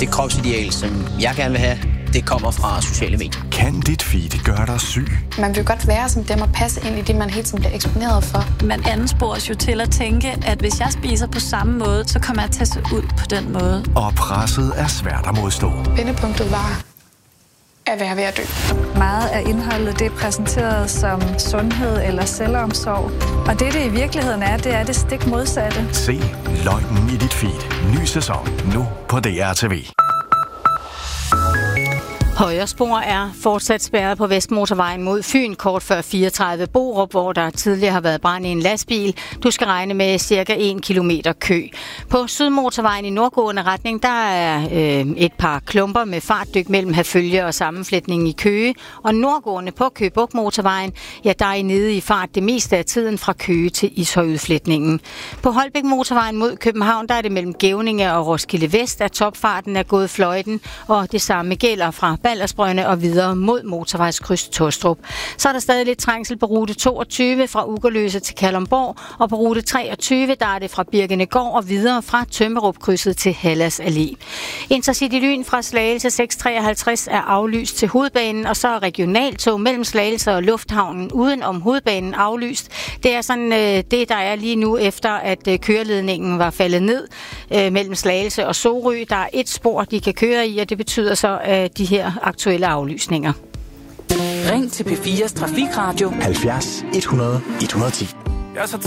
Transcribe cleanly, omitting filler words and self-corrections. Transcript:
Det kropsideal, som jeg gerne vil have, det kommer fra sociale medier. Kan dit feed gøre dig syg? Man vil godt være som dem og passe ind i det, man hele tiden bliver eksponeret for. Man anspores jo til at tænke, at hvis jeg spiser på samme måde, så kommer jeg til at se ud på den måde. Og presset er svært at modstå. Vendepunktet var at være ved at dø. Meget af indholdet det er præsenteret som sundhed eller selvomsorg. Og det i virkeligheden er, det er det stik modsatte. Se løgnen i dit feed. Ny sæson nu på DRTV. Højre spor er fortsat spærret på Vestmotorvejen mod Fyn, kort før 34 Borup, hvor der tidligere har været brand i en lastbil. Du skal regne med cirka 1 kilometer kø. På Sydmotorvejen i nordgående retning, der er et par klumper med fartdyk mellem Herfølge og sammenflætningen i Køge. Og nordgående på Køge Bugt Motorvejen, ja, der er I nede i fart det meste af tiden fra Køge til Ishøjudflætningen. På Holbæk Motorvejen mod København, der er det mellem Gævninge og Roskilde Vest, at topfarten er gået fløjten, og det samme gælder fra Baldersbrønde og videre mod motorvejskryds Tostrup. Så er der stadig lidt trængsel på rute 22 fra Ugerløse til Kalundborg, og på rute 23, der er det fra Birkenegård og videre fra Tømmerup-krydset til Hallas Allé. Intercity Lyn fra Slagelse 653 er aflyst til hovedbanen, og så er regionaltog mellem Slagelse og Lufthavnen uden om hovedbanen aflyst. Det er sådan det, der er lige nu, efter at køreledningen var faldet ned mellem Slagelse og Sorø. Der er et spor, de kan køre i, og det betyder så, at de her aktuelle aflysninger. Ring til P4's Trafikradio 70 100 110.